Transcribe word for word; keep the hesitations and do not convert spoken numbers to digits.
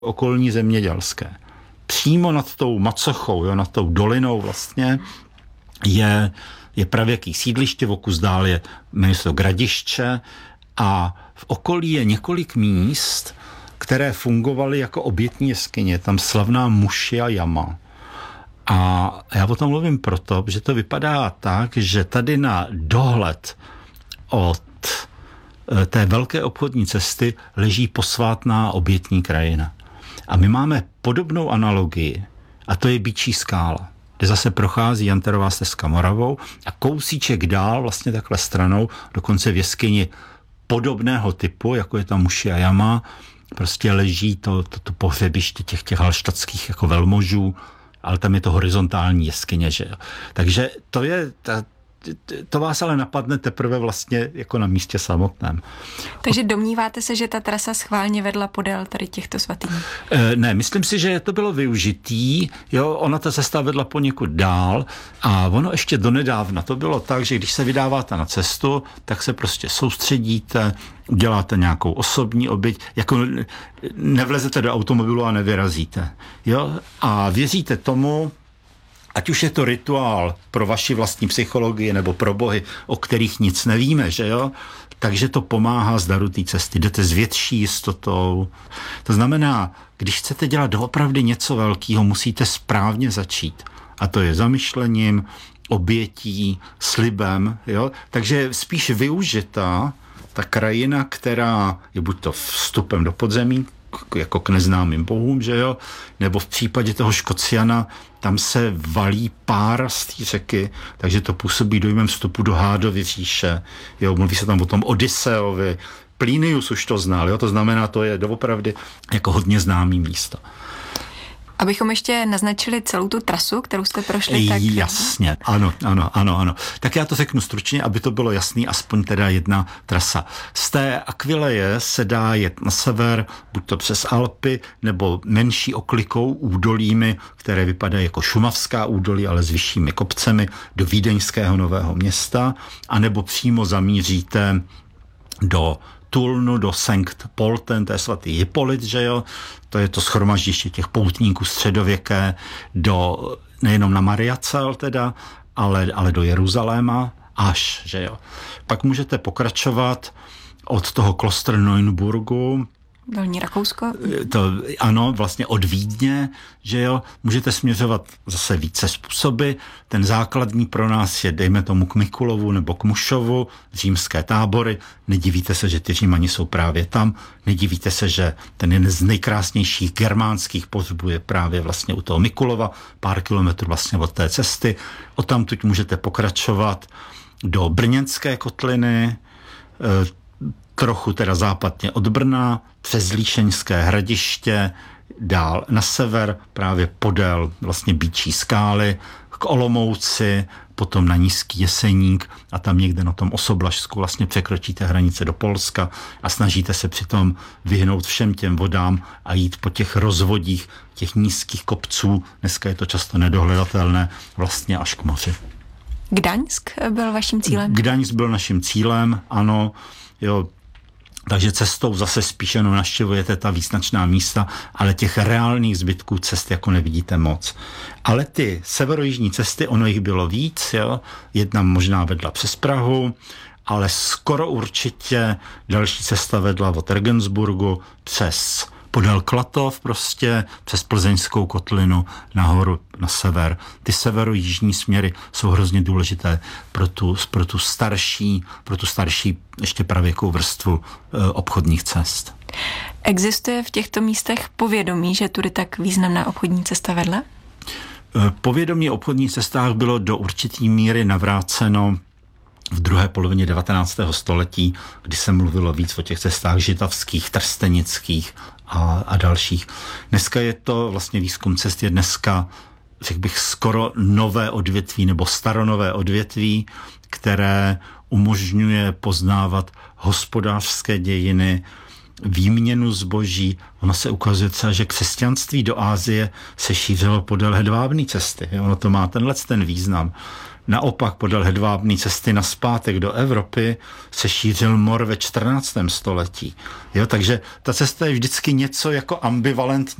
okolní zemědělské. Přímo nad tou macochou, jo, nad tou dolinou vlastně je, je pravěký sídliště, v okus dál je město Gradišče a v okolí je několik míst, které fungovaly jako obětní jeskyně. Tam slavná Mušia jama. A já o tom mluvím proto, že to vypadá tak, že tady na dohled od té velké obchodní cesty leží posvátná obětní krajina. A my máme podobnou analogii, a to je Býčí skála, kde zase prochází Janterová stezka Moravou a kousíček dál vlastně takhle stranou, dokonce v jeskyni podobného typu, jako je ta Mušia jama, prostě leží to, to, to pohřebiště těch, těch halštatských jako velmožů, ale tam je to horizontální jeskyně, že jo. Takže to je, ta, to vás ale napadne teprve vlastně jako na místě samotném. Takže domníváte se, že ta trasa schválně vedla podél tady těchto svatyní? E, ne, myslím si, že to bylo využitý, jo, ona ta cesta vedla poněkud dál a ono ještě donedávna to bylo tak, že když se vydáváte na cestu, tak se prostě soustředíte, uděláte nějakou osobní oběť, jako nevlezete do automobilu a nevyrazíte, jo, a věříte tomu, ať už je to rituál pro vaši vlastní psychologii nebo pro bohy, o kterých nic nevíme, že jo? Takže to pomáhá zdaru té cesty. Jdete s větší jistotou. To znamená, když chcete dělat doopravdy něco velkého, musíte správně začít. A to je zamyšlením, obětí, slibem, jo? Takže spíš využitá ta krajina, která je buď to vstupem do podzemí, jako k neznámým bohům, že jo, nebo v případě toho Škociana, tam se valí pára z té řeky, takže to působí dojmem vstupu do Hádovy říše, jo, mluví se tam o tom Odysseovi, Plinius už to znal, jo, to znamená, to je doopravdy jako hodně známý místo. Abychom ještě naznačili celou tu trasu, kterou jste prošli, tak... Jasně, ano, ano, ano, ano. Tak já to řeknu stručně, aby to bylo jasný, aspoň teda jedna trasa. Z té Aquileje se dá jet na sever, buď to přes Alpy, nebo menší oklikou údolími, které vypadají jako šumavská údolí, ale s vyššími kopcemi, do Vídeňského Nového Města, anebo přímo zamíříte do Tulnu, do Sankt Polten, to je svatý Hippolyt, že jo, to je to shromaždiště těch poutníků středověké, do, nejenom na Mariacel teda, ale, ale do Jeruzaléma až, že jo. Pak můžete pokračovat od toho Klostr Neuenburgu, Dolní Rakousko? To, ano, vlastně od Vídně, že jo, můžete směřovat zase více způsoby. Ten základní pro nás je, dejme tomu, k Mikulovu nebo k Mušovu, římské tábory. Nedivíte se, že ty Římani jsou právě tam. Nedivíte se, že ten jeden z nejkrásnějších germánských pohřbů je právě vlastně u toho Mikulova, pár kilometrů vlastně od té cesty. Odtamtud můžete pokračovat do Brněnské kotliny, trochu teda západně od Brna, přes Líšeňské Hradiště, dál na sever, právě podél vlastně Býčí skály, k Olomouci, potom na Nízký Jeseník a tam někde na tom Osoblažsku vlastně překročíte hranice do Polska a snažíte se přitom vyhnout všem těm vodám a jít po těch rozvodích těch nízkých kopců, dneska je to často nedohledatelné, vlastně až k moři. Gdaňsk byl vaším cílem? Gdaňsk byl naším cílem, ano, jo. Takže cestou zase spíše jenom navštěvujete ta význačná místa, ale těch reálných zbytků cest jako nevidíte moc. Ale ty severojižní cesty, ono jich bylo víc, jo? Jedna možná vedla přes Prahu, ale skoro určitě další cesta vedla od Regensburgu přes podél Klatov prostě, přes Plzeňskou kotlinu nahoru na sever. Ty severojižní směry jsou hrozně důležité pro tu, pro tu starší, pro tu starší ještě pravěkou vrstvu e, obchodních cest. Existuje v těchto místech povědomí, že tudy tak významná obchodní cesta vedla? E, povědomí o obchodních cestách bylo do určitý míry navráceno v druhé polovině devatenáctého století, kdy se mluvilo víc o těch cestách žitavských, trstenických a, a dalších. Dneska je to vlastně výzkum cest je dneska, řekl bych, skoro nové odvětví nebo staronové odvětví, které umožňuje poznávat hospodářské dějiny výměnu zboží. Ono se ukazuje třeba, že křesťanství do Asie se šířilo podél hedvábné cesty. Ono to má tenhle ten význam. Naopak podél hedvábné cesty nazpátek do Evropy se šířil mor ve čtrnáctém století. Jo, takže ta cesta je vždycky něco jako ambivalentní